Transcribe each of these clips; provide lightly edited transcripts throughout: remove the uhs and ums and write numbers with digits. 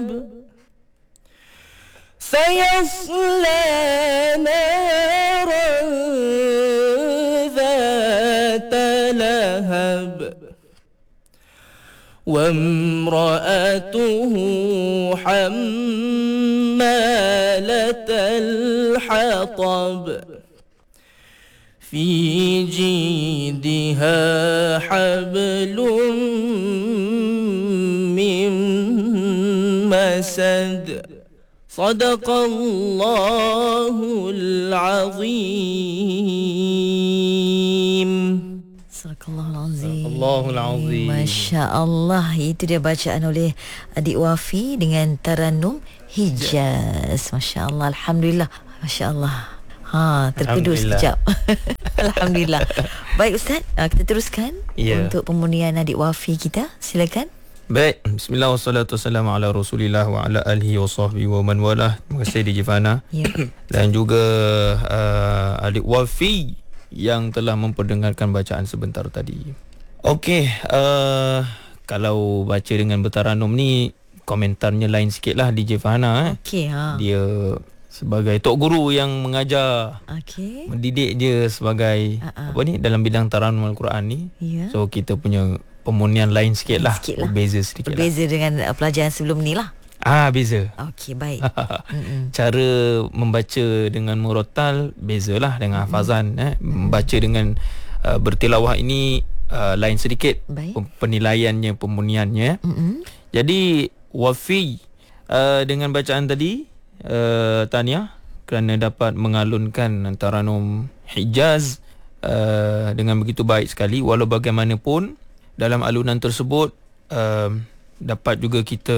سيصلى نارا ذات لهب وامرأته حمالة الحطب في جيدها حبل من مسد صدق الله العظيم. Allahul Azim. Masya Allah. Itu dia bacaan oleh adik Wafi dengan Taranum Hijaz. Masya Allah. Alhamdulillah. Masya Allah. Terkedul sekejap. Alhamdulillah. Baik Ustaz, kita teruskan untuk pemurnian adik Wafi kita. Silakan. Baik, bismillah wassalatu wassalamu ala rasulillah wa ala alihi wa sahbihi wa man walah. Terima kasih DJ Fana dan juga adik Wafi yang telah memperdengarkan bacaan sebentar tadi. Okey, kalau baca dengan bertaranum ni komentarnya lain sikit lah DJ Fana. Dia sebagai tok guru yang mengajar, mendidik dia sebagai dalam bidang taranum Al-Quran ni. So kita punya pemurnian lain sikit lah. Berbeza sedikit. Berbeza dengan pelajaran sebelum ni lah. Beza. Okey, baik. Cara membaca dengan murattal bezalah dengan hafazan. Membaca dengan bertilawah ini lain sedikit penilaiannya, pemurniannya. Jadi Wafi dengan bacaan tadi, tahniah kerana dapat mengalunkan Taranum Hijaz dengan begitu baik sekali. Walau bagaimanapun dalam alunan tersebut dapat juga kita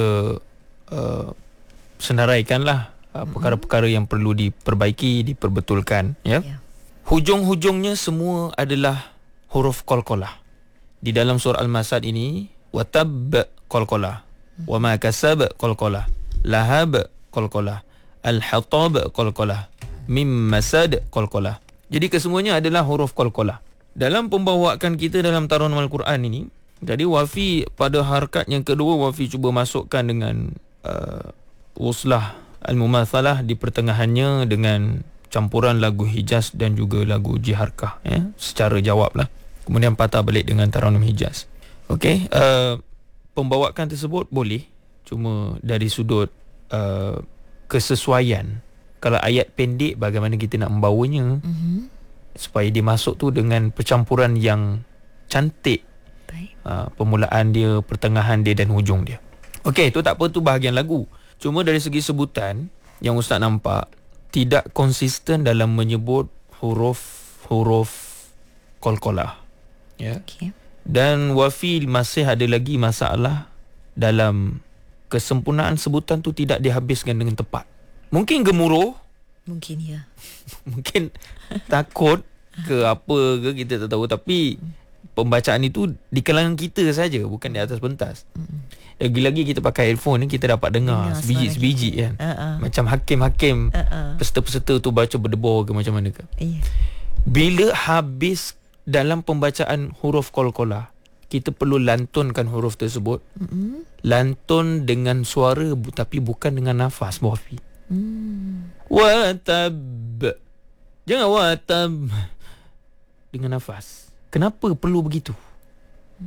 senaraikanlah perkara-perkara yang perlu diperbaiki, diperbetulkan, ya. Hujung-hujungnya semua adalah huruf qalqalah. Di dalam surah Al-Masad ini, watab qalqalah, wa ma kasab qalqalah, lahab qalqalah, al-hatab qalqalah, mim masad qalqalah. Jadi kesemuanya adalah huruf qalqalah. Dalam pembawaan kita dalam Taranum Al-Quran ini, jadi Wafi pada harakat yang kedua, Wafi cuba masukkan dengan uslah al-mumathalah di pertengahannya dengan campuran lagu Hijaz dan juga lagu Jiharkah, secara jawab lah. Kemudian patah balik dengan Taranum Hijaz. Okey, pembawaan tersebut boleh, cuma dari sudut kesesuaian. Kalau ayat pendek, bagaimana kita nak membawanya supaya dia masuk tu dengan percampuran yang cantik. Permulaan dia, pertengahan dia dan hujung dia. Okey, tu tak apa, tu bahagian lagu. Cuma dari segi sebutan yang Ustaz nampak tidak konsisten dalam menyebut huruf qalqalah, ya. Dan Wafi masih ada lagi masalah dalam kesempurnaan sebutan tu tidak dihabiskan dengan tepat. Mungkin gemuruh, mungkin ya. Mungkin takut ke apa ke, kita tak tahu. Tapi pembacaan itu di kalangan kita saja, bukan di atas pentas. Lagi-lagi kita pakai earphone ni, kita dapat dengar sebiji-sebiji kan. Macam hakim-hakim, peserta-peserta tu baca berdebor ke macam mana ke. Bila habis dalam pembacaan huruf qalqalah, kita perlu lantunkan huruf tersebut. Lantun dengan suara tapi bukan dengan nafas, Wafi. Watab. Jangan watab dengan nafas. Kenapa perlu begitu?